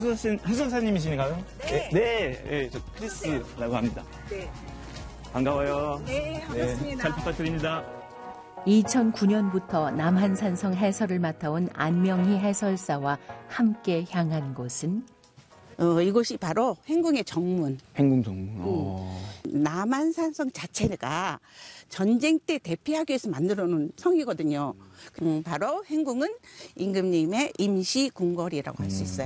해설사님이신가요? 네. 네, 저 크리스라고 합니다. 네. 반가워요. 네, 반갑습니다. 네, 잘 부탁드립니다. 2009년부터 남한산성 해설을 맡아온 안명희 해설사와 함께 향한 곳은 이곳이 바로 행궁의 정문. 행궁 정문. 남한산성 자체가 전쟁 때 대피하기 위해서 만들어 놓은 성이거든요. 바로 행궁은 임금님의 임시 궁궐이라고 할 수 있어요.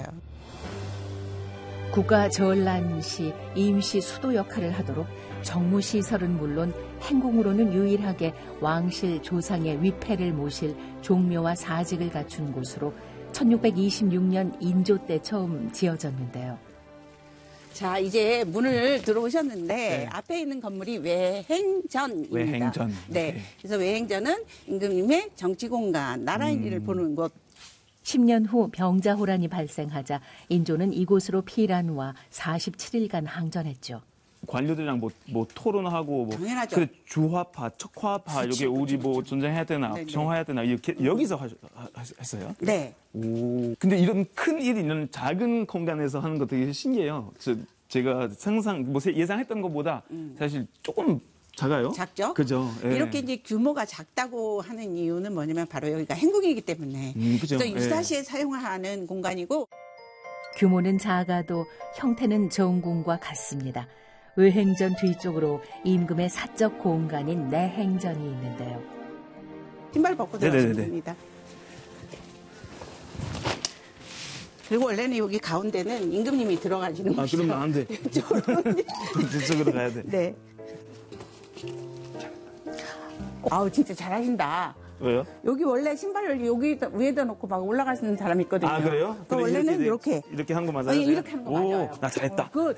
국가 전란 시 임시 수도 역할을 하도록 정무시설은 물론 행궁으로는 유일하게 왕실 조상의 위패를 모실 종묘와 사직을 갖춘 곳으로 1626년 인조 때 처음 지어졌는데요. 자, 이제 문을 들어오셨는데 네. 앞에 있는 건물이 외행전입니다. 외행전. 네. 오케이. 그래서 외행전은 임금님의 정치공간, 나라의 일을 보는 곳. 10년 후 병자호란이 발생하자 인조는 이곳으로 피란과 47일간 항전했죠. 관료들이랑 뭐 토론하고 뭐 당연하죠. 그 주화파, 척화파 그치, 여기 우리 그치, 뭐 그치. 전쟁해야 되나, 네네. 정화해야 되나 이렇게 여기서 했어요. 네. 오. 근데 이런 큰 일이 있는 작은 공간에서 하는 거 되게 신기해요. 제가 예상했던 것보다 사실 조금 작아요. 작죠? 그죠. 예. 이렇게 이제 규모가 작다고 하는 이유는 뭐냐면 바로 여기가 행궁이기 때문에. 그죠. 그래서 유사시에 사용하는 공간이고. 규모는 작아도 형태는 정궁과 같습니다. 외행전 뒤쪽으로 임금의 사적 공간인 내행전이 있는데요. 신발 벗고 들어가시면 됩니다. 그리고 원래는 여기 가운데는 임금님이 들어가시는 곳이죠. 그러면 안 돼. 저쪽으로 가야 돼. 네. 아우 진짜 잘하신다. 왜요? 여기 원래 신발을 여기 위에다 놓고 막 올라가시는 사람이 있거든요. 아, 그래요? 그 원래는 이렇게 한 거 맞아요? 아니, 이렇게 하는 거 맞아요. 나 잘했다. 굿.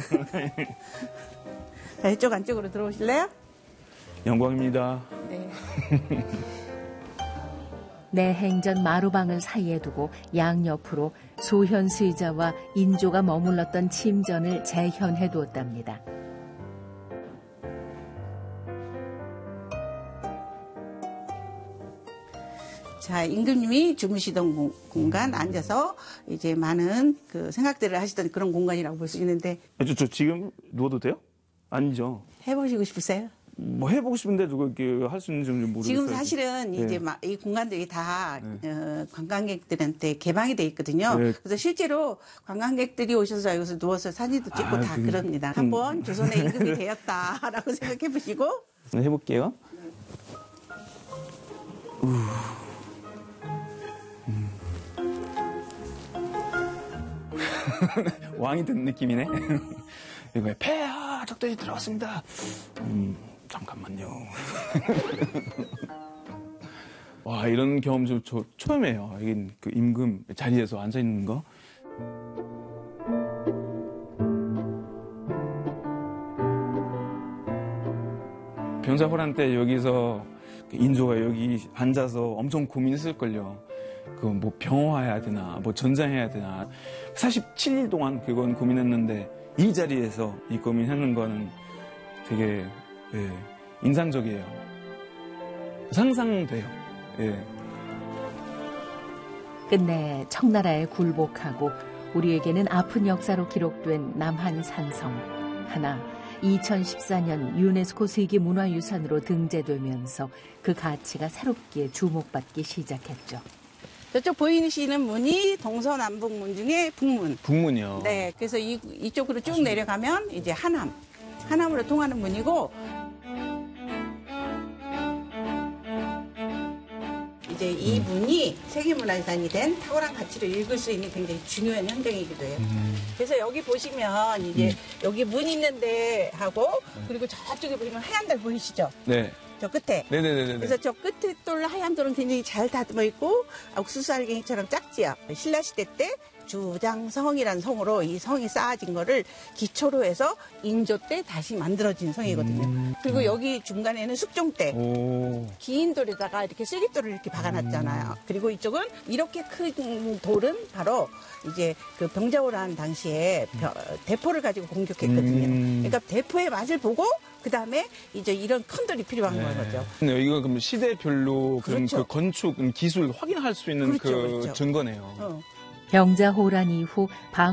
자, 이쪽 안쪽으로 들어오실래요? 영광입니다. 네. 내행전 마루방을 사이에 두고 양옆으로 소현수의자와 인조가 머물렀던 침전을 재현해 두었답니다. 자, 임금님이 주무시던 공간 앉아서 이제 많은 그 생각들을 하시던 그런 공간이라고 볼 수 있는데. 저 지금 누워도 돼요? 아니죠. 해보시고 싶으세요? 뭐 해보고 싶은데 누가 이렇게 할 수 있는지 모르겠어요. 지금 사실은 네. 이제 막 이 공간들이 다 관광객들한테 개방이 돼 있거든요. 네. 그래서 실제로 관광객들이 오셔서 여기서 누워서 사진도 찍고 다 그럽니다. 한번 조선의 임금이 되었다라고 생각해 보시고. 네, 해볼게요. 왕이 된 느낌이네. 이거에 폐하 적들이 들어왔습니다. 잠깐만요. 와, 이런 경험 저 처음이에요. 이게 그 임금 자리에서 앉아 있는 거. 병자호란 때 여기서 인조가 여기 앉아서 엄청 고민했을걸요. 그 뭐 병화해야 되나, 뭐 전쟁해야 되나. 47일 동안 그건 고민했는데 이 자리에서 이 고민하는 거는 되게 인상적이에요. 상상돼요. 예. 끝내 청나라에 굴복하고 우리에게는 아픈 역사로 기록된 남한산성 하나 2014년 유네스코 세계문화유산으로 등재되면서 그 가치가 새롭게 주목받기 시작했죠. 저쪽 보이시는 문이 동서남북문 중에 북문. 북문이요. 네, 그래서 이쪽으로 쭉 내려가면 이제 하남으로 통하는 문이고, 이제 이 문이 세계문화유산이 된 탁월한 가치를 읽을 수 있는 굉장히 중요한 현장이기도 해요. 그래서 여기 보시면 이제 여기 문 있는데 하고, 그리고 저쪽에 보시면 하얀 달 보이시죠? 네. 저 끝에. 네네네네. 그래서 저 끝에 돌 하얀 돌은 굉장히 잘 다듬어 있고 옥수수 알갱이처럼 작지요. 신라시대 때 주장성이라는 성으로 이 성이 쌓아진 거를 기초로 해서 인조 때 다시 만들어진 성이거든요. 그리고 여기 중간에는 숙종 때 긴 돌에다가 이렇게 슬깃돌을 이렇게 박아놨잖아요. 그리고 이쪽은 이렇게 큰 돌은 바로 이제 그 병자호란 당시에 대포를 가지고 공격했거든요. 그러니까 대포의 맛을 보고 그 다음에 이제 이런 큰 돌이 필요한 거죠. 네, 이거 그럼 시대별로 그런 그렇죠. 그 건축 기술 확인할 수 있는 그렇죠, 그렇죠. 증거네요. 병자호란 이후